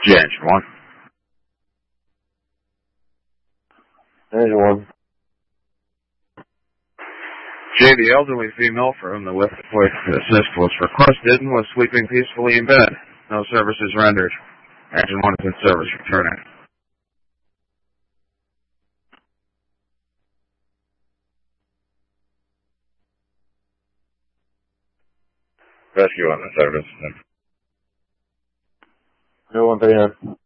Engine 1. Engine 1. The elderly female for whom the lift assist was requested and was sleeping peacefully in bed. No services rendered. Engine 1 is in service. Returning. Rescue on the service. 013.